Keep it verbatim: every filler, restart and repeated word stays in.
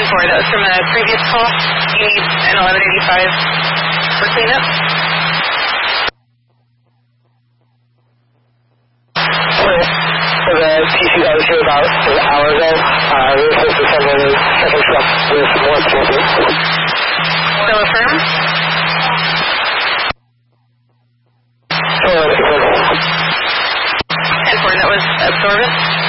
ten four, that was from a previous call. You need an eleven eighty-five for cleanup. For the P C that was here about an hour ago, uh, we were supposed to send in a second truck with more explosives. Still affirm? So, ten four, that was absorbent.